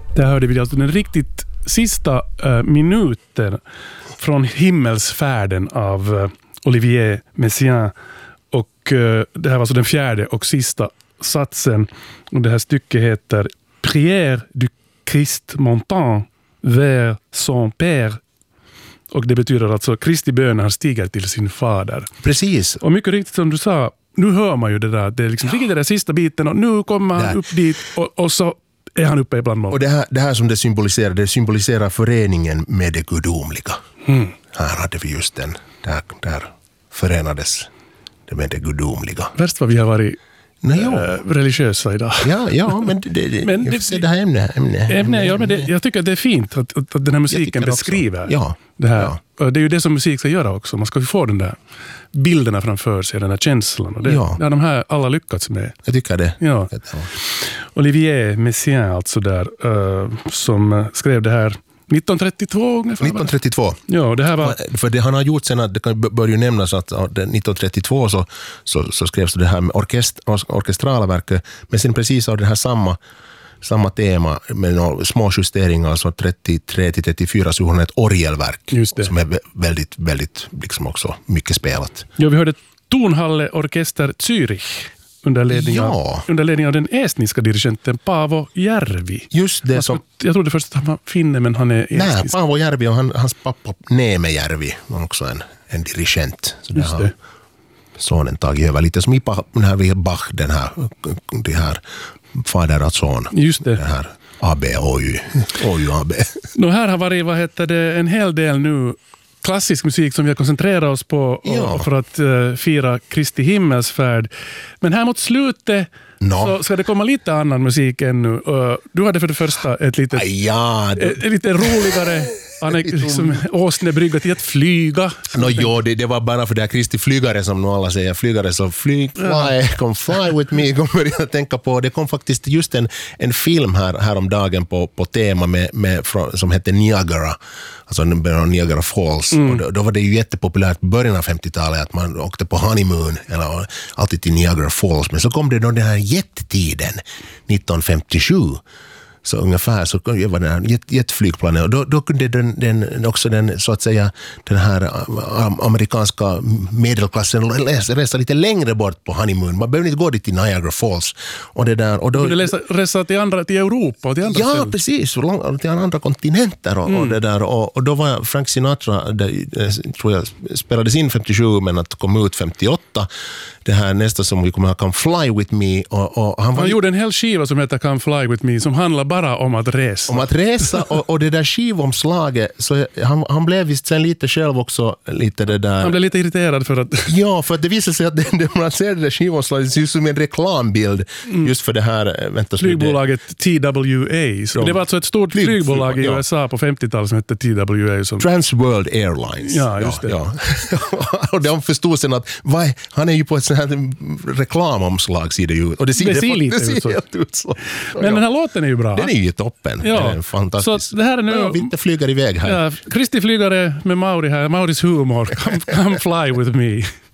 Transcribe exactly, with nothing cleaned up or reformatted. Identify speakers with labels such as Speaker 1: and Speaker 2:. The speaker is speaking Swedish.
Speaker 1: Där hörde vi alltså den riktigt sista uh, minuten från himmelsfärden av uh, Olivier Messiaen. Och uh, det här var alltså den fjärde och sista satsen. Och det här stycket heter Prière du Christ montant vers son père. Och det betyder alltså Kristi bön har stiger till sin fader.
Speaker 2: Precis.
Speaker 1: Och mycket riktigt som du sa, nu hör man ju det där. Det är liksom riktigt den där sista biten och nu kommer han där upp dit och, och så är han uppe ibland mål.
Speaker 2: Och det här, det här som det symboliserar, det symboliserar föreningen med det gudomliga. Mm. Här hade vi just den, där, där förenades det med det gudomliga.
Speaker 1: Värst vad vi har varit
Speaker 2: Nej,
Speaker 1: äh, religiösa idag.
Speaker 2: Ja, ja men det, det, men jag det, det här ämne. ämne,
Speaker 1: ämne,
Speaker 2: ämne
Speaker 1: ja, men det, jag tycker att det är fint att, att, att den här musiken beskriver
Speaker 2: ja,
Speaker 1: det här.
Speaker 2: Ja.
Speaker 1: Det är ju det som musik ska göra också. Man ska ju få den där bilderna framför sig, den där känslan. Och det,
Speaker 2: ja.
Speaker 1: det har de här alla lyckats med.
Speaker 2: Jag tycker det.
Speaker 1: Ja. Olivier Messiaen alltså där, uh, som skrev det här nitton trettiotvå ungefär.
Speaker 2: nitton trettiotvå.
Speaker 1: Ja, det här var...
Speaker 2: För det han har gjort sen, det bör ju nämnas att nitton trettiotvå så, så, så skrevs det här med orkest, orkestrala verket, men sen precis av det här samma, samma tema med några små justeringar, så trettiotre till trettiofyra så har han ett orgelverk som är väldigt, väldigt liksom också mycket spelat.
Speaker 1: Ja, vi hörde Tonhalle Orkester Zürich. Under ledning,
Speaker 2: ja.
Speaker 1: av, under ledning av den estniska dirigenten Paavo Järvi.
Speaker 2: Just det som...
Speaker 1: Jag trodde först att han var finne, men han är estnisk.
Speaker 2: Nej, Paavo Järvi och han, hans pappa Neeme Järvi var också en, en dirigent. Så det har sonen tagit över lite som i den här Bach, den här, det här fader och son.
Speaker 1: Just det.
Speaker 2: Den här A B O U, O U A B.
Speaker 1: Nå, här har varit, vad heter det, en hel del nu klassisk musik som vi har koncentrerat oss på ja. för att uh, fira Kristi himmelsfärd. Men här mot slutet no. så ska det komma lite annan musik ännu. Uh, du hade för det första ett litet,
Speaker 2: ja, det...
Speaker 1: ett, ett lite roligare liksom, åsnebrygga till att flyga.
Speaker 2: No, jo, det, det var bara för det här Kristi flygare som nu alla säger. Flygare så flyg, fly, ja. Come fly with me. Kommer jag att tänka på. Det kom faktiskt just en, en film här, här om dagen på, på tema med, med, som heter Niagara. Alltså Niagara Falls. Mm. Och då, då var det ju jättepopulärt på början av femtiotalet att man åkte på honeymoon eller alltid till Niagara Falls. Men så kom det då den här jättetiden nitton femtiosju. Så ungefär så var det här jet, jetflygplanet och då, då kunde den, den, också den så att säga den här amerikanska medelklassen resa, resa lite längre bort på honeymoon. Man behöver inte gå dit till Niagara Falls och det där och då
Speaker 1: kunde resa, resa till andra till Europa och till andra
Speaker 2: ja
Speaker 1: ställen.
Speaker 2: Precis, till andra kontinenter och, mm. och det där och, och då var Frank Sinatra det, tror jag spelades in femtiosju men att kom ut femtioåtta. Det här nästa som vi kommer att ha Come Fly With Me och, och han, var,
Speaker 1: han gjorde en hel skiva som heter Come Fly With Me som handlar bara om att resa.
Speaker 2: Om att resa och, och det där skivomslaget så han, han blev visst sen lite själv också lite det där.
Speaker 1: Han blev lite irriterad för att
Speaker 2: ja, för att det visade sig att det, det, man ser det där skivomslaget ser ut som en reklambild mm. just för det här vänta,
Speaker 1: flygbolaget det, T W A. Så det var alltså ett stort flyg, flygbolag flyg, i ja. U S A på femtiotalet som hette T W A som
Speaker 2: Trans World Airlines.
Speaker 1: Ja, just
Speaker 2: ja,
Speaker 1: det.
Speaker 2: Ja. Och de förstod sen att vad, han är ju på ett sånt här reklamomslag ser det ut. Och det ser,
Speaker 1: det
Speaker 2: det
Speaker 1: ser lite
Speaker 2: det ser
Speaker 1: ut så.
Speaker 2: Helt ut så.
Speaker 1: Men ja. Den här låten är ju bra.
Speaker 2: Den är ju toppen.
Speaker 1: Ja.
Speaker 2: Den är fantastisk.
Speaker 1: Så det här är nu...
Speaker 2: Ja, vi inte flyger iväg här.
Speaker 1: Ja, Kristi flygare med Mauri här. Mauris humor. Come, come fly with me.